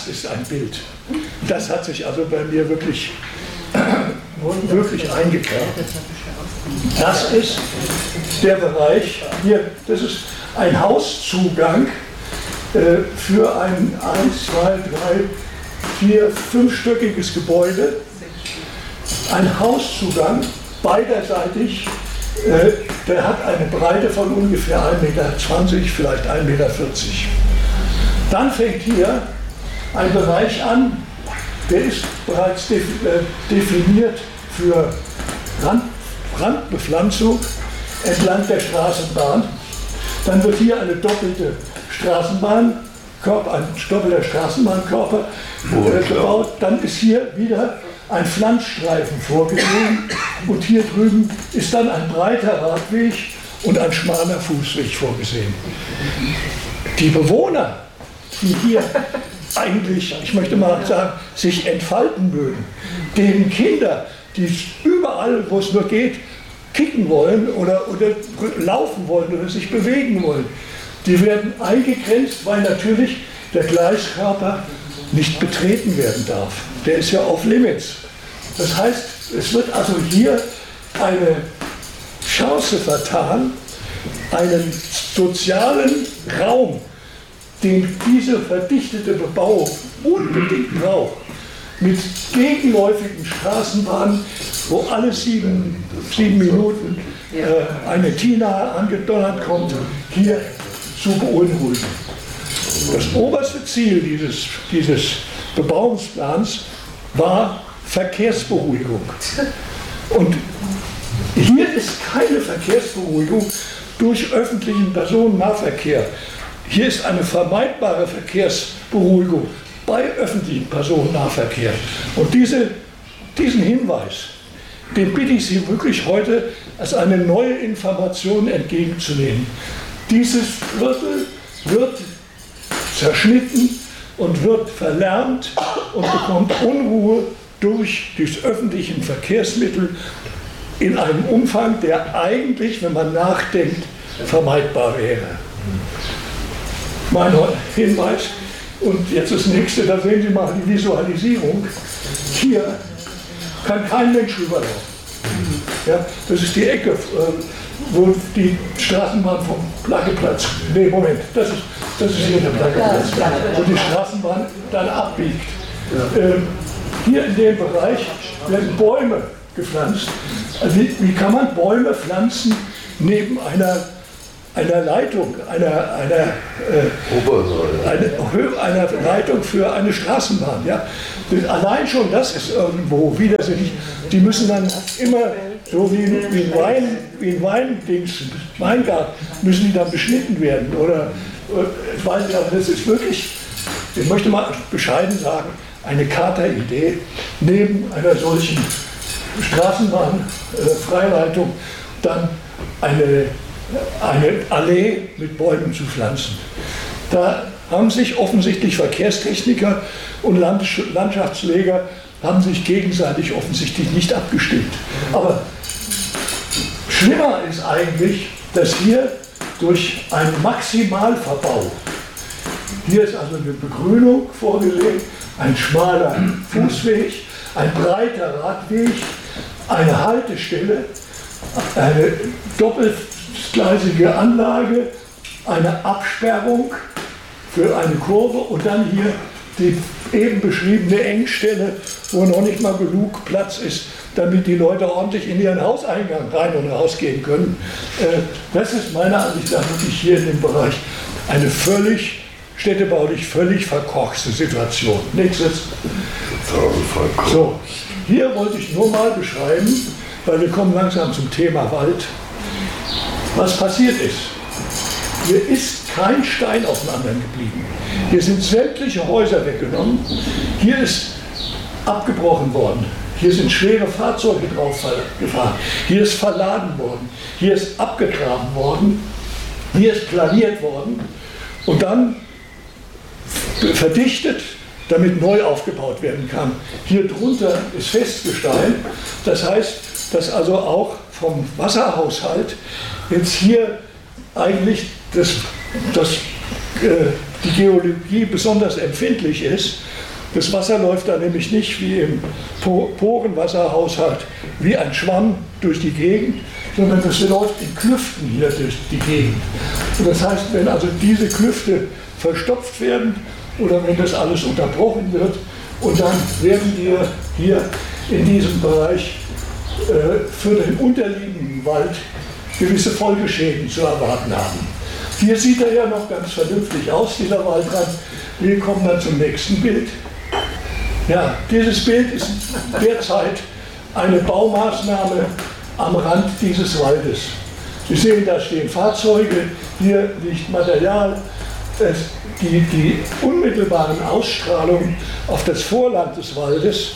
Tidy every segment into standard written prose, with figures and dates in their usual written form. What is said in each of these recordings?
das ist ein Bild. Das hat sich also bei mir wirklich eingekehrt. Das ist der Bereich hier, das ist ein Hauszugang für ein 1, 2, 3, 4, 5-stöckiges Gebäude. Ein Hauszugang, beiderseitig, der hat eine Breite von ungefähr 1,20 Meter, vielleicht 1,40 Meter. Dann fängt hier ein Bereich an, der ist bereits definiert für Randbepflanzung entlang der Straßenbahn. Dann wird hier eine doppelte Straßenbahnkörper, ein doppelter Straßenbahnkörper gebaut. Dann ist hier wieder ein Pflanzstreifen vorgesehen und hier drüben ist dann ein breiter Radweg und ein schmaler Fußweg vorgesehen. Die Bewohner, die hier eigentlich, ich möchte mal sagen, sich entfalten mögen, deren Kinder, die überall, wo es nur geht, kicken wollen oder laufen wollen oder sich bewegen wollen, die werden eingegrenzt, weil natürlich der Gleiskörper nicht betreten werden darf. Der ist ja off limits. Das heißt, es wird also hier eine Chance vertan, einen sozialen Raum, den diese verdichtete Bebauung unbedingt braucht, mit gegenläufigen Straßenbahnen, wo alle 7 Minuten eine Tina angedonnert kommt, hier zu beunruhigen. Das oberste Ziel dieses Bebauungsplans war Verkehrsberuhigung. Und hier ist keine Verkehrsberuhigung durch öffentlichen Personennahverkehr. Hier ist eine vermeidbare Verkehrsberuhigung bei öffentlichem Personennahverkehr. Und diesen Hinweis, den bitte ich Sie wirklich heute als eine neue Information entgegenzunehmen. Dieses Viertel wird zerschnitten und wird verlärmt und bekommt Unruhe durch die öffentlichen Verkehrsmittel in einem Umfang, der eigentlich, wenn man nachdenkt, vermeidbar wäre. Mein Hinweis, und jetzt das nächste, da sehen Sie mal die Visualisierung. Hier kann kein Mensch rüberlaufen. Ja, das ist die Ecke, wo die Straßenbahn vom Plaggeplatz, nee, Moment, das ist hier der Plaggeplatz, wo die Straßenbahn dann abbiegt. Hier in dem Bereich werden Bäume gepflanzt. Also wie kann man Bäume pflanzen neben einer Leitung, einer Leitung für eine Straßenbahn? Ja? Allein schon das ist irgendwo widersinnig. Die müssen dann immer, so wie ein Weingarten, müssen die dann beschnitten werden. Oder das ist wirklich, ich möchte mal bescheiden sagen, eine Kateridee, neben einer solchen Straßenbahnfreileitung dann eine Allee mit Bäumen zu pflanzen. Da haben sich offensichtlich Verkehrstechniker und Landschaftspfleger haben sich gegenseitig offensichtlich nicht abgestimmt. Aber schlimmer ist eigentlich, dass hier durch einen Maximalverbau, hier ist also eine Begrünung vorgesehen, ein schmaler Fußweg, ein breiter Radweg, eine Haltestelle, eine doppelgleisige Anlage, eine Absperrung für eine Kurve und dann hier die eben beschriebene Engstelle, wo noch nicht mal genug Platz ist, damit die Leute ordentlich in ihren Hauseingang rein und rausgehen können. Das ist meiner Ansicht nach wirklich hier in dem Bereich eine städtebaulich völlig verkorkste Situation. Nächstes. So, hier wollte ich nur mal beschreiben, weil wir kommen langsam zum Thema Wald, was passiert ist. Hier ist kein Stein auf dem anderen geblieben. Hier sind sämtliche Häuser weggenommen. Hier ist abgebrochen worden. Hier sind schwere Fahrzeuge drauf gefahren. Hier ist verladen worden. Hier ist abgegraben worden. Hier ist planiert worden. Und dann verdichtet, damit neu aufgebaut werden kann. Hier drunter ist Festgestein. Das heißt, dass also auch vom Wasserhaushalt jetzt hier eigentlich die Geologie besonders empfindlich ist. Das Wasser läuft da nämlich nicht wie im Porenwasserhaushalt, wie ein Schwamm durch die Gegend, sondern das läuft in Klüften hier durch die Gegend. Und das heißt, wenn also diese Klüfte verstopft werden oder wenn das alles unterbrochen wird, und dann werden wir hier in diesem Bereich für den unterliegenden Wald gewisse Folgeschäden zu erwarten haben. Hier sieht er ja noch ganz vernünftig aus, dieser Waldrand. Wir kommen dann zum nächsten Bild. Ja, dieses Bild ist derzeit eine Baumaßnahme am Rand dieses Waldes. Sie sehen, da stehen Fahrzeuge, hier liegt Material. Die unmittelbaren Ausstrahlungen auf das Vorland des Waldes,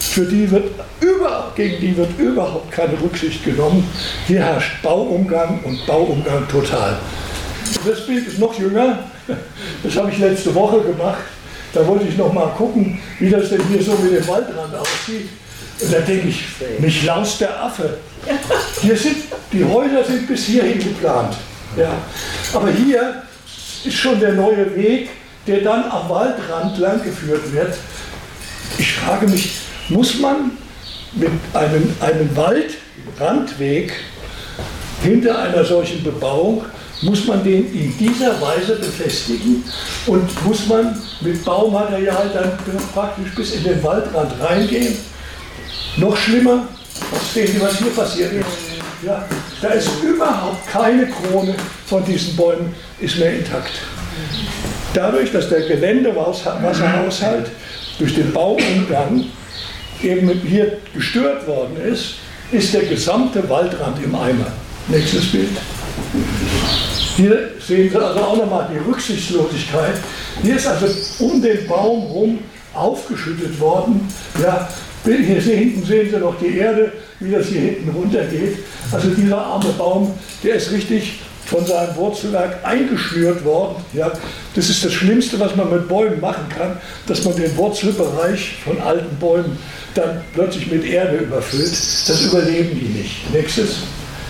gegen die wird überhaupt keine Rücksicht genommen. Hier herrscht Bauumgang und Bauumgang total. Das Bild ist noch jünger, das habe ich letzte Woche gemacht. Da wollte ich noch mal gucken, wie das denn hier so mit dem Waldrand aussieht. Und da denke ich, mich laust der Affe. Die Häuser sind bis hierhin geplant. Ja. Aber hier ist schon der neue Weg, der dann am Waldrand langgeführt wird. Ich frage mich, muss man mit einem Waldrandweg hinter einer solchen Bebauung, muss man den in dieser Weise befestigen und muss man mit Baumaterial dann praktisch bis in den Waldrand reingehen? Noch schlimmer, was sehen Sie, was hier passiert ist? Ja, da ist überhaupt keine Krone von diesen Bäumen ist mehr intakt. Dadurch, dass der Geländewasserhaushalt durch den Bauumgang eben hier gestört worden ist, ist der gesamte Waldrand im Eimer. Nächstes Bild. Hier sehen Sie also auch nochmal die Rücksichtslosigkeit. Hier ist also um den Baum herum aufgeschüttet worden. Ja, hier hinten sehen Sie noch die Erde, wie das hier hinten runtergeht. Also dieser arme Baum, der ist richtig von seinem Wurzelwerk eingeschnürt worden. Ja, das ist das Schlimmste, was man mit Bäumen machen kann, dass man den Wurzelbereich von alten Bäumen dann plötzlich mit Erde überfüllt. Das überleben die nicht. Nächstes.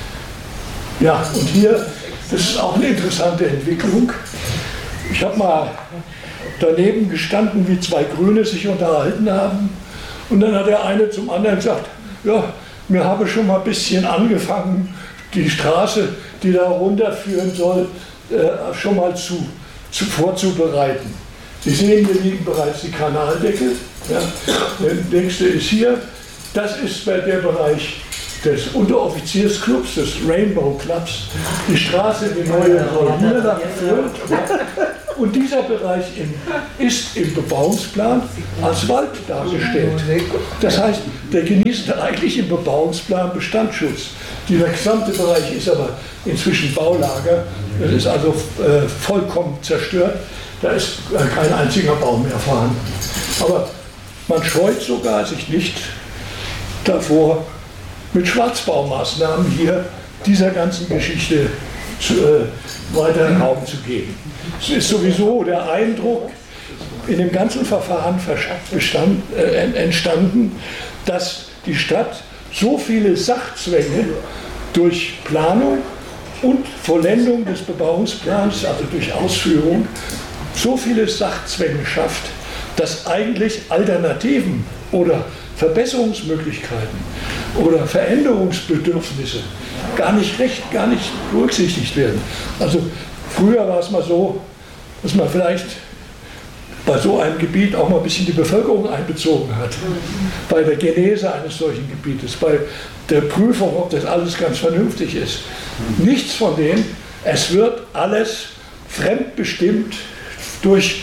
Ja, und hier, das ist auch eine interessante Entwicklung. Ich habe mal daneben gestanden, wie zwei Grüne sich unterhalten haben. Und dann hat der eine zum anderen gesagt, ja, mir habe schon mal ein bisschen angefangen, die Straße, die da runterführen soll, schon mal vorzubereiten. Sie sehen, hier liegen bereits die Kanaldeckel. Ja. Der nächste ist hier. Das ist der Bereich des Unteroffiziersclubs, des Rainbow Clubs. Die Straße, die neue soll hier lang führen. Und dieser Bereich ist im Bebauungsplan als Wald dargestellt. Das heißt, der genießt eigentlich im Bebauungsplan Bestandsschutz. Dieser gesamte Bereich ist aber inzwischen Baulager. Das ist also vollkommen zerstört. Da ist kein einziger Baum mehr vorhanden. Aber man scheut sogar sich nicht davor, mit Schwarzbaumaßnahmen hier dieser ganzen Geschichte weiteren Raum zu geben. Es ist sowieso der Eindruck in dem ganzen Verfahren entstanden, dass die Stadt so viele Sachzwänge durch Planung und Vollendung des Bebauungsplans, also durch Ausführung, so viele Sachzwänge schafft, dass eigentlich Alternativen oder Verbesserungsmöglichkeiten oder Veränderungsbedürfnisse gar nicht berücksichtigt werden. Also früher war es mal so, dass man vielleicht bei so einem Gebiet auch mal ein bisschen die Bevölkerung einbezogen hat, bei der Genese eines solchen Gebietes, bei der Prüfung, ob das alles ganz vernünftig ist. Nichts von dem, es wird alles fremdbestimmt durch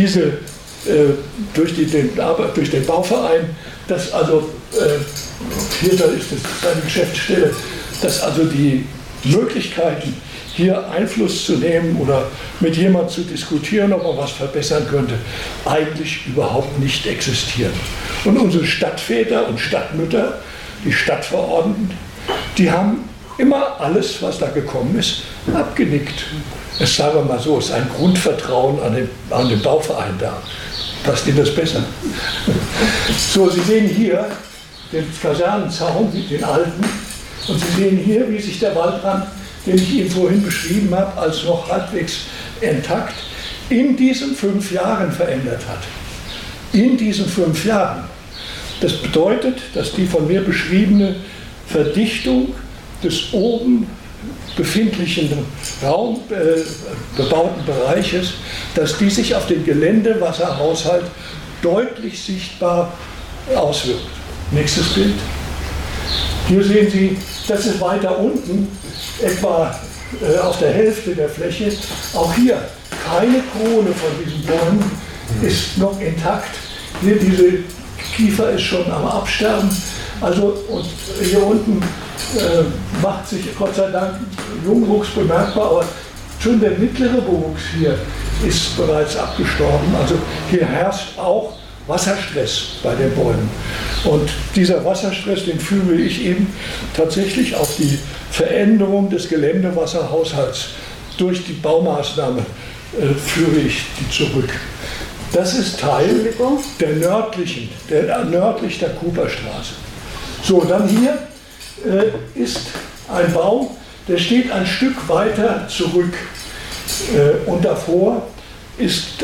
den Bauverein, dass also, hier da ist seine Geschäftsstelle, dass also die Möglichkeiten, hier Einfluss zu nehmen oder mit jemandem zu diskutieren, ob man was verbessern könnte, eigentlich überhaupt nicht existieren. Und unsere Stadtväter und Stadtmütter, die Stadtverordneten, die haben immer alles, was da gekommen ist, abgenickt. Es sagen wir mal so, es ist ein Grundvertrauen an den Bauverein da. Passt Ihnen das besser? So, Sie sehen hier den Kasernenzaun, den alten, und Sie sehen hier, wie sich der Waldrand, den ich Ihnen vorhin beschrieben habe, als noch halbwegs intakt, in diesen 5 Jahren verändert hat. In diesen 5 Jahren. Das bedeutet, dass die von mir beschriebene Verdichtung des oben befindlichen bebauten Bereiches, dass die sich auf den Geländewasserhaushalt deutlich sichtbar auswirkt. Nächstes Bild. Hier sehen Sie, das ist weiter unten, etwa auf der Hälfte der Fläche. Auch hier keine Krone von diesen Bäumen ist noch intakt. Hier diese Kiefer ist schon am Absterben. Also und hier unten macht sich Gott sei Dank Jungwuchs bemerkbar, aber schon der mittlere Bewuchs hier ist bereits abgestorben. Also hier herrscht auch Wasserstress bei den Bäumen. Und dieser Wasserstress, den führe ich eben tatsächlich auf die Veränderung des Geländewasserhaushalts durch die Baumaßnahme führe ich die zurück. Das ist Teil der nördlich der Cooperstraße. So, dann hier ist ein Baum, der steht ein Stück weiter zurück und davor ist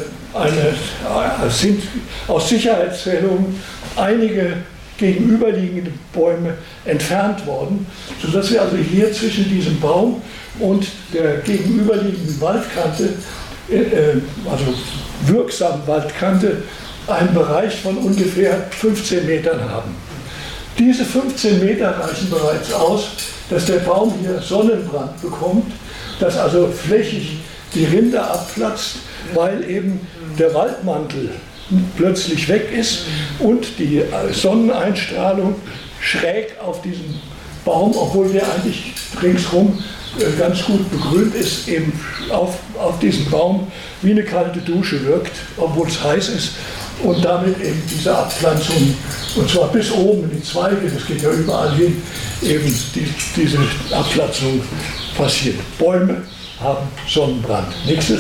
sind aus Sicherheitszählungen einige gegenüberliegende Bäume entfernt worden, sodass wir also hier zwischen diesem Baum und der gegenüberliegenden Waldkante, also wirksamen Waldkante, einen Bereich von ungefähr 15 Metern haben. Diese 15 Meter reichen bereits aus, dass der Baum hier Sonnenbrand bekommt, dass also flächig die Rinde abplatzt, weil eben der Waldmantel plötzlich weg ist und die Sonneneinstrahlung schräg auf diesen Baum, obwohl der eigentlich ringsrum ganz gut begrünt ist, eben auf diesen Baum wie eine kalte Dusche wirkt, obwohl es heiß ist, und damit eben diese Abpflanzung, und zwar bis oben in die Zweige, das geht ja überall hin, eben diese Abpflanzung passiert. Bäume haben Sonnenbrand. Nächstes.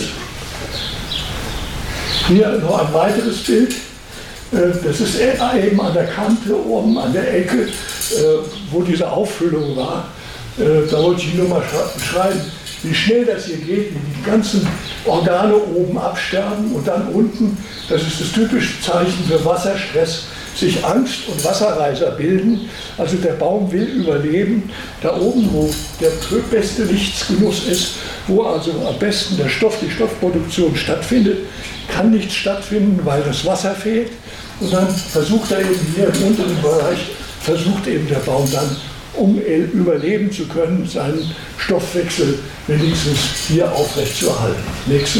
Hier noch ein weiteres Bild. Das ist eben an der Kante, oben an der Ecke, wo diese Auffüllung war. Da wollte ich nur mal beschreiben, wie schnell das hier geht, wie die ganzen Organe oben absterben und dann unten, das ist das typische Zeichen für Wasserstress, sich Angst- und Wasserreiser bilden. Also der Baum will überleben. Da oben, wo der beste Lichtsgenuss ist, wo also am besten die Stoffproduktion stattfindet, kann nichts stattfinden, weil das Wasser fehlt. Und dann versucht er eben hier im unteren Bereich, versucht eben der Baum dann, um überleben zu können, seinen Stoffwechsel wenigstens hier aufrechtzuerhalten. Nächstes.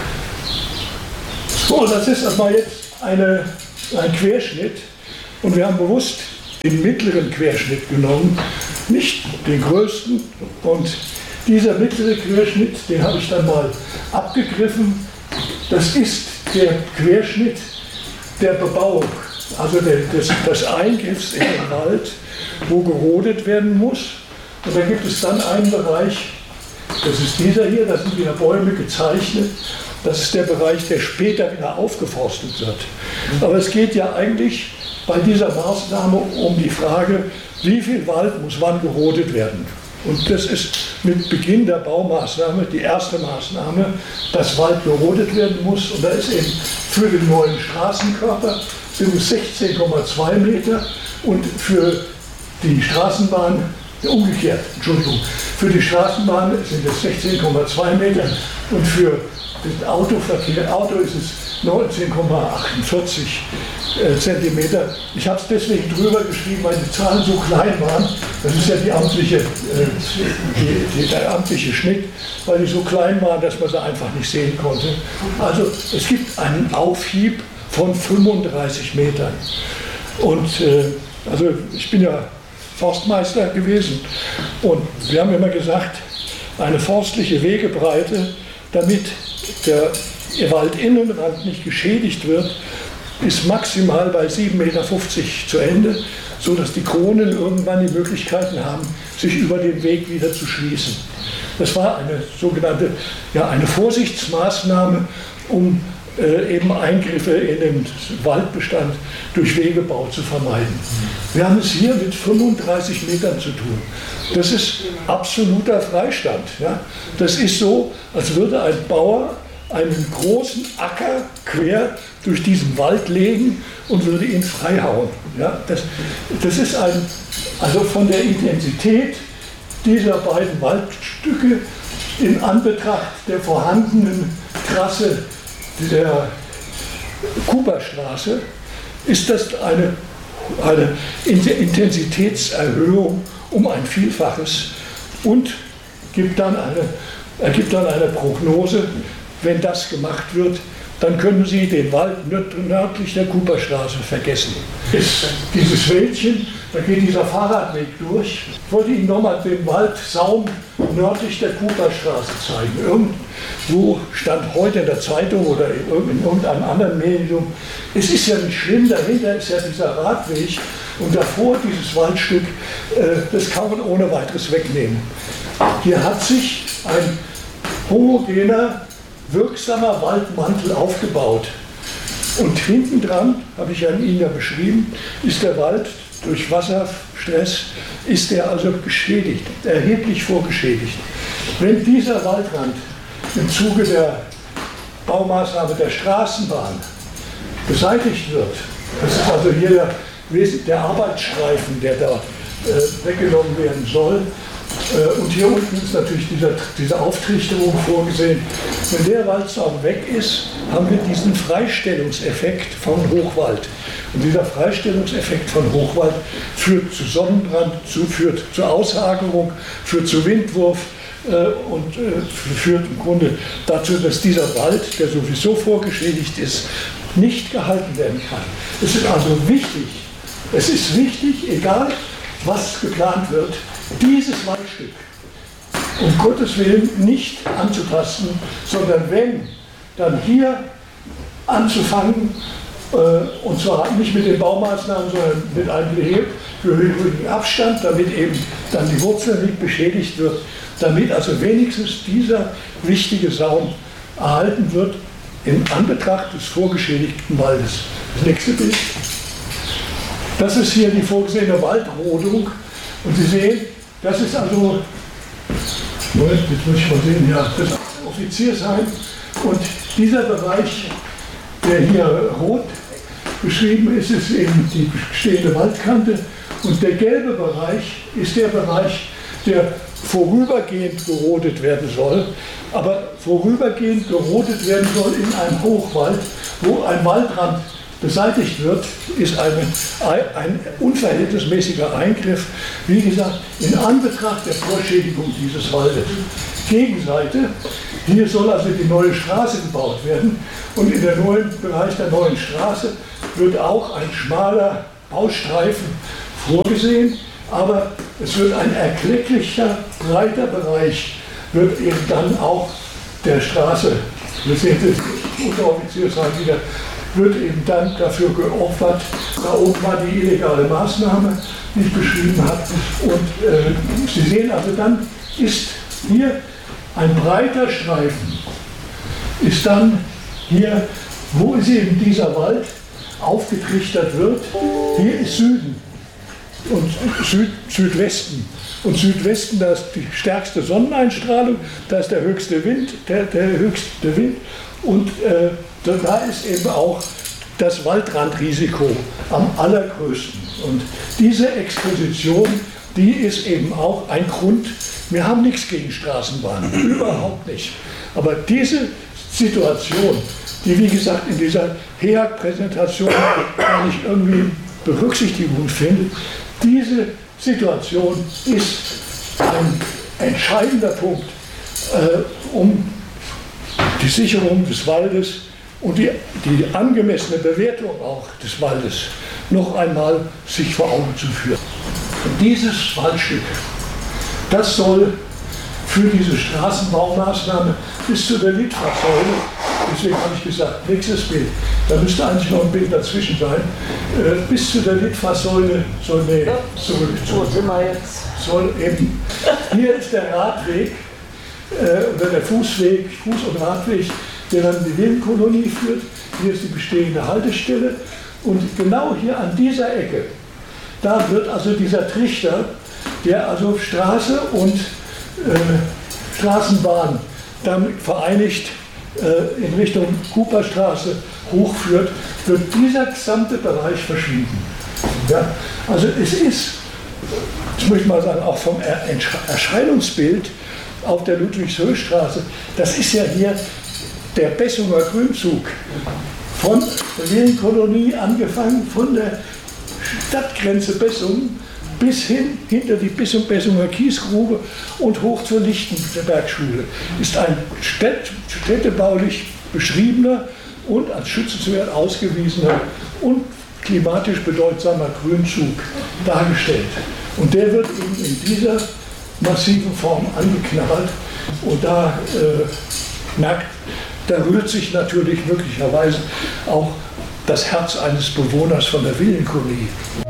So, das ist erstmal jetzt ein Querschnitt, und wir haben bewusst den mittleren Querschnitt genommen, nicht den größten. Und dieser mittlere Querschnitt, den habe ich dann mal abgegriffen. Das ist der Querschnitt der Bebauung, also des Eingriffs in den Wald, wo gerodet werden muss. Und da gibt es dann einen Bereich, das ist dieser hier, da sind wieder Bäume gezeichnet. Das ist der Bereich, der später wieder aufgeforstet wird. Aber es geht ja eigentlich bei dieser Maßnahme um die Frage, wie viel Wald muss wann gerodet werden. Und das ist mit Beginn der Baumaßnahme die erste Maßnahme, dass Wald gerodet werden muss. Und da ist eben für den neuen Straßenkörper sind es 16,2 Meter und für die Straßenbahn, umgekehrt, Entschuldigung, für die Straßenbahn sind es 16,2 Meter und für den Autoverkehr, Auto ist es 19,48 Zentimeter. Ich habe es deswegen drüber geschrieben, weil die Zahlen so klein waren. Das ist ja der amtliche Schnitt, weil die so klein waren, dass man sie einfach nicht sehen konnte. Also es gibt einen Aufhieb von 35 Metern. Und also ich bin ja Forstmeister gewesen und wir haben immer gesagt, eine forstliche Wegebreite, damit der Waldinnenrand nicht geschädigt wird, ist maximal bei 7,50 Meter zu Ende, sodass die Kronen irgendwann die Möglichkeiten haben, sich über den Weg wieder zu schließen. Das war eine sogenannte eine Vorsichtsmaßnahme, um eben Eingriffe in den Waldbestand durch Wegebau zu vermeiden. Wir haben es hier mit 35 Metern zu tun. Das ist absoluter Freistand. Ja? Das ist so, als würde ein Bauer einen großen Acker quer durch diesen Wald legen und würde ihn freihauen. Ja, das ist also von der Intensität dieser beiden Waldstücke in Anbetracht der vorhandenen Trasse der Kuperstraße ist das eine Intensitätserhöhung um ein Vielfaches und ergibt dann eine Prognose, wenn das gemacht wird, dann können Sie den Wald nördlich der Kuperstraße vergessen. Dieses Wäldchen, da geht dieser Fahrradweg durch. Ich wollte Ihnen nochmal den Waldsaum nördlich der Kuperstraße zeigen. Irgendwo stand heute in der Zeitung oder in irgendeinem anderen Medium, es ist ja nicht schlimm, dahinter ist ja dieser Radweg und davor dieses Waldstück, das kann man ohne weiteres wegnehmen. Hier hat sich ein homogener, wirksamer Waldmantel aufgebaut. Und hinten dran, habe ich Ihnen ja beschrieben, ist der Wald durch Wasserstress, ist er also geschädigt, erheblich vorgeschädigt. Wenn dieser Waldrand im Zuge der Baumaßnahme der Straßenbahn beseitigt wird, das ist also hier der Arbeitsstreifen, der da weggenommen werden soll, und hier unten ist natürlich diese Auftrichterung vorgesehen. Wenn der Waldsaum weg ist, haben wir diesen Freistellungseffekt von Hochwald. Und dieser Freistellungseffekt von Hochwald führt zu Sonnenbrand, führt zur Aushagerung, führt zu Windwurf und führt im Grunde dazu, dass dieser Wald, der sowieso vorgeschädigt ist, nicht gehalten werden kann. Es ist also wichtig, egal was geplant wird, dieses Waldstück um Gottes Willen nicht anzutasten, sondern wenn, dann hier anzufangen, und zwar nicht mit den Baumaßnahmen, sondern mit einem gehörigen Abstand, damit eben dann die Wurzel nicht beschädigt wird, damit also wenigstens dieser wichtige Saum erhalten wird in Anbetracht des vorgeschädigten Waldes. Das nächste Bild. Das ist hier die vorgesehene Waldrodung und Sie sehen, das ist also, jetzt muss ich mal sehen, ja, das Offiziersheim und dieser Bereich, der hier rot beschrieben ist, ist eben die bestehende Waldkante und der gelbe Bereich ist der Bereich, der vorübergehend gerodet werden soll, aber vorübergehend gerodet werden soll in einem Hochwald, wo ein Waldrand beseitigt wird, ist ein unverhältnismäßiger Eingriff, wie gesagt, in Anbetracht der Vorschädigung dieses Waldes. Gegenseite, hier soll also die neue Straße gebaut werden und in dem Bereich der neuen Straße wird auch ein schmaler Baustreifen vorgesehen, aber es wird ein erklecklicher, breiter Bereich, wird eben dann auch der Straße, wir sehen das Unteroffiziersheim wieder, wird eben dann dafür geopfert. Da oben war die illegale Maßnahme, die ich beschrieben habe. Und Sie sehen also, dann ist hier ein breiter Streifen, ist dann hier, wo ist eben dieser Wald aufgetrichtert wird. Hier ist Süden und Südwesten. Und Südwesten, da ist die stärkste Sonneneinstrahlung, da ist der höchste Wind, und da ist eben auch das Waldrandrisiko am allergrößten. Und diese Exposition, die ist eben auch ein Grund. Wir haben nichts gegen Straßenbahnen, überhaupt nicht. Aber diese Situation, die wie gesagt in dieser HEAG-Präsentation gar nicht irgendwie Berücksichtigung findet, diese Situation ist ein entscheidender Punkt, um die Sicherung des Waldes und die angemessene Bewertung auch des Waldes noch einmal sich vor Augen zu führen. Und dieses Waldstück, das soll für diese Straßenbaumaßnahme bis zu der Litfaßsäule, deswegen habe ich gesagt, nächstes Bild, da müsste eigentlich noch ein Bild dazwischen sein, bis zu der Litfaßsäule soll eben, hier ist der Radweg, oder der Fuß- und Radweg, der dann in die Villenkolonie führt. Hier ist die bestehende Haltestelle und genau hier an dieser Ecke, da wird also dieser Trichter, der also Straße und Straßenbahn damit vereinigt, in Richtung Cooperstraße hochführt, wird dieser gesamte Bereich verschwinden. Ja? Also es ist, das möchte ich mal sagen, auch vom Erscheinungsbild auf der Ludwigshöchstraße, das ist ja hier der Bessunger Grünzug, von der Villenkolonie angefangen, von der Stadtgrenze Bessungen bis hin hinter die Bessunger Kiesgrube und hoch zur Lichtenbergschule. Ist ein städtebaulich beschriebener und als schützenswert ausgewiesener und klimatisch bedeutsamer Grünzug dargestellt. Und der wird eben in dieser massiven Form angeknabbert und da rührt sich natürlich möglicherweise auch das Herz eines Bewohners von der Villenkolonie.